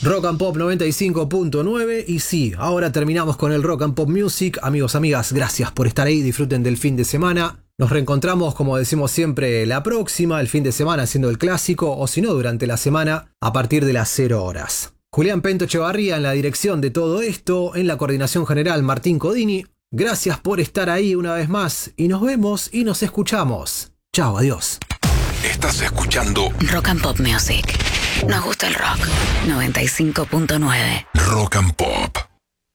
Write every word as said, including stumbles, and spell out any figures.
Rock and Pop noventa y cinco punto nueve y sí, ahora terminamos con el Rock and Pop Music. Amigos, amigas, gracias por estar ahí, disfruten del fin de semana. Nos reencontramos, como decimos siempre, la próxima, el fin de semana haciendo el clásico, o si no, durante la semana a partir de las cero horas. Julián Pento Echevarría en la dirección de todo esto, en la coordinación general Martín Codini. Gracias por estar ahí una vez más y nos vemos y nos escuchamos. Chao, adiós. Estás escuchando Rock and Pop Music. Nos gusta el rock. noventa y cinco punto nueve. Rock and Pop.